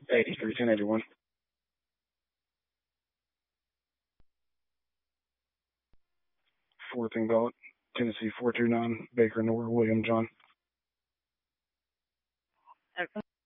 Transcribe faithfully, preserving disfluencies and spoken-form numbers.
eighty-three, ten eighty-one. Fourth and Gullet, Tennessee four two nine, Baker Nor, William John.